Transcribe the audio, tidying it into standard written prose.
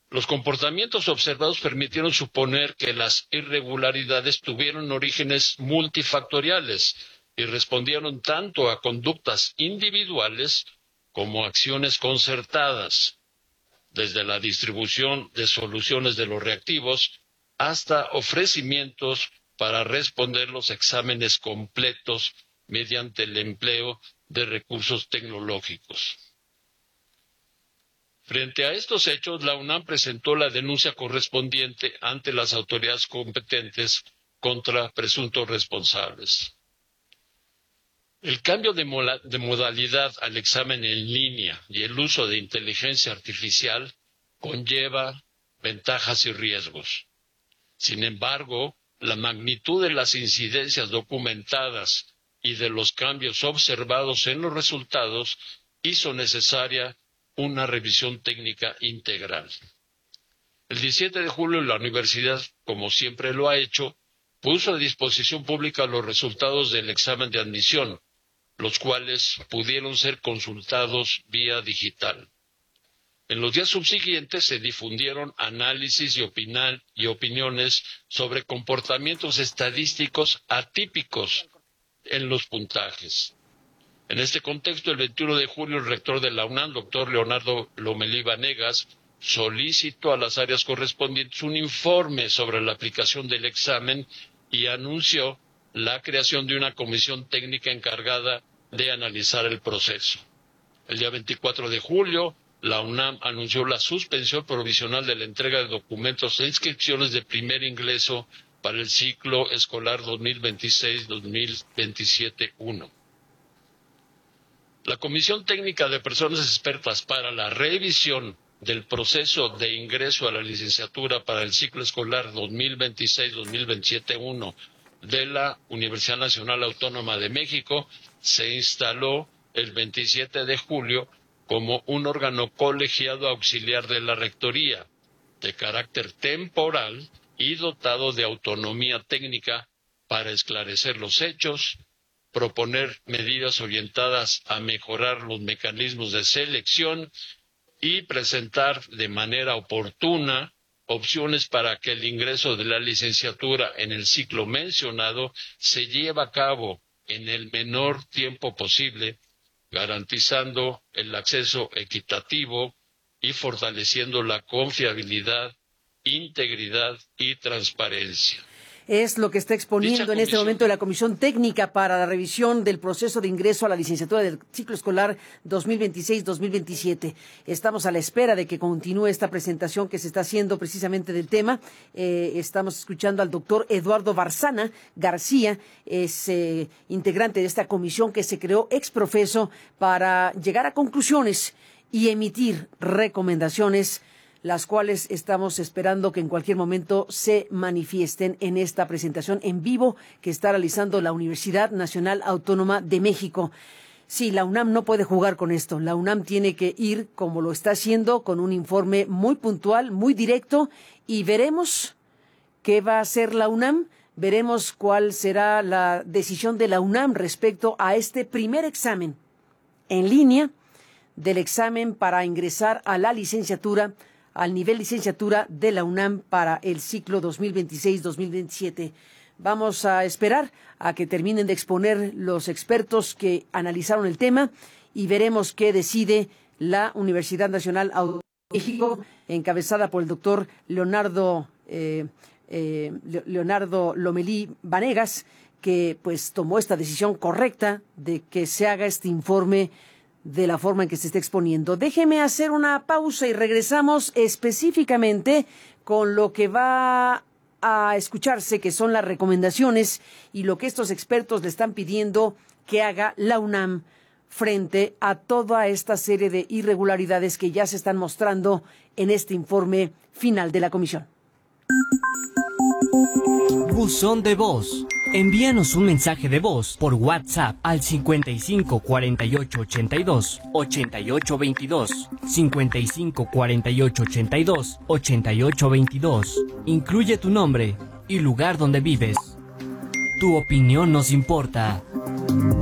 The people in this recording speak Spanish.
Los comportamientos observados permitieron suponer que las irregularidades tuvieron orígenes multifactoriales y respondieron tanto a conductas individuales como a acciones concertadas, desde la distribución de soluciones de los reactivos hasta ofrecimientos para responder los exámenes completos mediante el empleo de recursos tecnológicos. Frente a estos hechos, la UNAM presentó la denuncia correspondiente ante las autoridades competentes contra presuntos responsables. El cambio de modalidad al examen en línea y el uso de inteligencia artificial conlleva ventajas y riesgos. Sin embargo, la magnitud de las incidencias documentadas y de los cambios observados en los resultados hizo necesaria una revisión técnica integral. El 17 de julio la universidad, como siempre lo ha hecho, puso a disposición pública los resultados del examen de admisión, los cuales pudieron ser consultados vía digital. En los días subsiguientes se difundieron análisis y opiniones sobre comportamientos estadísticos atípicos en los puntajes. En este contexto, el 21 de julio, el rector de la UNAM, doctor Leonardo Lomelí Vanegas, solicitó a las áreas correspondientes un informe sobre la aplicación del examen y anunció la creación de una comisión técnica encargada de analizar el proceso. El día 24 de julio, la UNAM anunció la suspensión provisional de la entrega de documentos e inscripciones de primer ingreso para el ciclo escolar 2026-2027-1. La Comisión Técnica de Personas Expertas para la revisión del proceso de ingreso a la licenciatura para el ciclo escolar 2026-2027-1 de la Universidad Nacional Autónoma de México se instaló el 27 de julio como un órgano colegiado auxiliar de la Rectoría, de carácter temporal y dotado de autonomía técnica para esclarecer los hechos, proponer medidas orientadas a mejorar los mecanismos de selección y presentar de manera oportuna opciones para que el ingreso de la licenciatura en el ciclo mencionado se lleve a cabo en el menor tiempo posible, garantizando el acceso equitativo y fortaleciendo la confiabilidad, integridad y transparencia. Es lo que está exponiendo en este momento la Comisión Técnica para la revisión del proceso de ingreso a la licenciatura del ciclo escolar 2026-2027. Estamos a la espera de que continúe esta presentación que se está haciendo precisamente del tema. Estamos escuchando al doctor Eduardo Barzana García, es integrante de esta comisión que se creó ex profeso para llegar a conclusiones y emitir recomendaciones, las cuales estamos esperando que en cualquier momento se manifiesten en esta presentación en vivo que está realizando la Universidad Nacional Autónoma de México. Sí, la UNAM no puede jugar con esto. La UNAM tiene que ir, como lo está haciendo, con un informe muy puntual, muy directo, y veremos qué va a hacer la UNAM. Veremos cuál será la decisión de la UNAM respecto a este primer examen en línea del examen para ingresar a la licenciatura, al nivel licenciatura de la UNAM para el ciclo 2026-2027. Vamos a esperar a que terminen de exponer los expertos que analizaron el tema y veremos qué decide la Universidad Nacional Autónoma de México, encabezada por el doctor Leonardo Lomelí Vanegas, que pues tomó esta decisión correcta de que se haga este informe de la forma en que se está exponiendo. Déjeme hacer una pausa y regresamos específicamente con lo que va a escucharse, que son las recomendaciones y lo que estos expertos le están pidiendo que haga la UNAM frente a toda esta serie de irregularidades que ya se están mostrando en este informe final de la comisión. Buzón de voz. Envíanos un mensaje de voz por WhatsApp al 55 48 82 88 22, 55 48 82 88 22. Incluye tu nombre y lugar donde vives. Tu opinión nos importa.